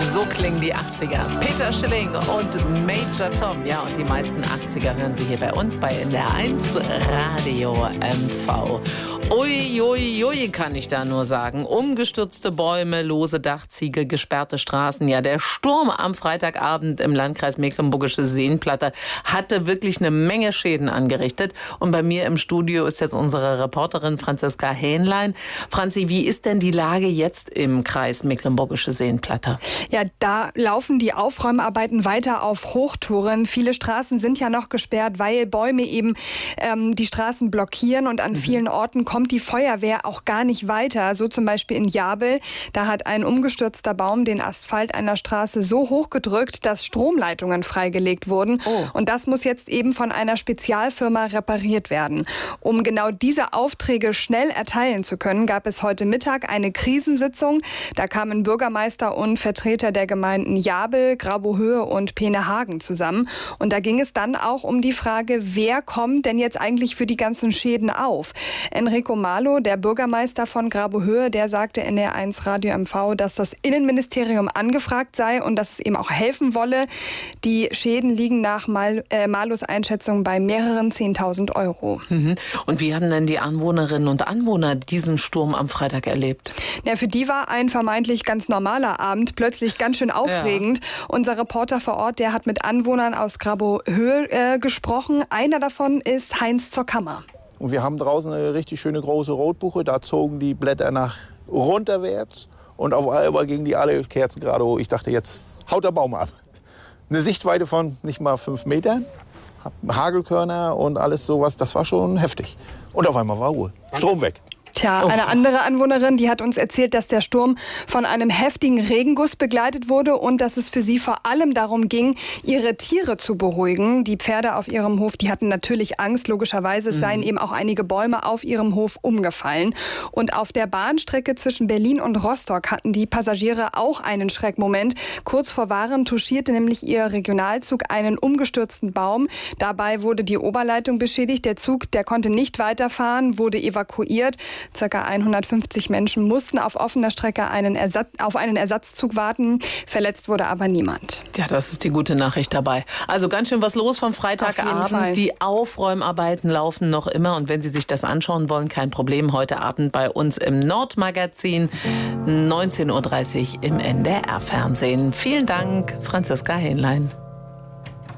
So klingen die 80er. Peter Schilling und Major Tom. Ja, und die meisten 80er hören Sie hier bei uns bei NDR1 Radio MV. Uiuiui, kann ich da nur sagen. Umgestürzte Bäume, lose Dachziegel, gesperrte Straßen. Ja, der Sturm am Freitagabend im Landkreis Mecklenburgische Seenplatte hatte wirklich eine Menge Schäden angerichtet. Und bei mir im Studio ist jetzt unsere Reporterin Franziska Hähnlein. Franzi, wie ist denn die Lage jetzt im Kreis Mecklenburgische Seenplatte? Ja, da laufen die Aufräumarbeiten weiter auf Hochtouren. Viele Straßen sind ja noch gesperrt, weil Bäume eben die Straßen blockieren. Und an vielen Orten kommt die Feuerwehr auch gar nicht weiter. So zum Beispiel in Jabel. Da hat ein umgestürzter Baum den Asphalt einer Straße so hochgedrückt, dass Stromleitungen freigelegt wurden. Oh. Und das muss jetzt eben von einer Spezialfirma repariert werden. Um genau diese Aufträge schnell erteilen zu können, gab es heute Mittag eine Krisensitzung. Da kamen Bürgermeister und Vertreter der Gemeinden Jabel, Grabohöhe und Peenehagen zusammen. Und da ging es dann auch um die Frage, wer kommt denn jetzt eigentlich für die ganzen Schäden auf? Enrico Malo, der Bürgermeister von Grabohöhe, der sagte in NDR1 Radio MV, dass das Innenministerium angefragt sei und dass es ihm auch helfen wolle. Die Schäden liegen nach Malos Einschätzung bei mehreren 10.000 Euro. Und wie haben denn die Anwohnerinnen und Anwohner diesen Sturm am Freitag erlebt? Ja, für die war ein vermeintlich ganz normaler Abend plötzlich ganz schön aufregend. Ja. Unser Reporter vor Ort, der hat mit Anwohnern aus Grabohöhe gesprochen. Einer davon ist Heinz zur Kammer. Und wir haben draußen eine richtig schöne große Rotbuche. Da zogen die Blätter nach runterwärts. Und auf einmal gingen die alle Kerzen gerade hoch. Ich dachte, jetzt haut der Baum ab. Eine Sichtweite von nicht mal 5 Metern. Hagelkörner und alles sowas. Das war schon heftig. Und auf einmal war Ruhe. Strom weg. Tja, eine andere Anwohnerin, die hat uns erzählt, dass der Sturm von einem heftigen Regenguss begleitet wurde und dass es für sie vor allem darum ging, ihre Tiere zu beruhigen. Die Pferde auf ihrem Hof, die hatten natürlich Angst, logischerweise. Es seien eben auch einige Bäume auf ihrem Hof umgefallen. Und auf der Bahnstrecke zwischen Berlin und Rostock hatten die Passagiere auch einen Schreckmoment. Kurz vor Waren touchierte nämlich ihr Regionalzug einen umgestürzten Baum. Dabei wurde die Oberleitung beschädigt. Der Zug, der konnte nicht weiterfahren, wurde evakuiert. Circa 150 Menschen mussten auf offener Strecke auf einen Ersatzzug warten. Verletzt wurde aber niemand. Ja, das ist die gute Nachricht dabei. Also ganz schön was los vom Freitagabend. Die Aufräumarbeiten laufen noch immer. Und wenn Sie sich das anschauen wollen, kein Problem. Heute Abend bei uns im Nordmagazin, 19.30 Uhr im NDR-Fernsehen. Vielen Dank, Franziska Hähnlein.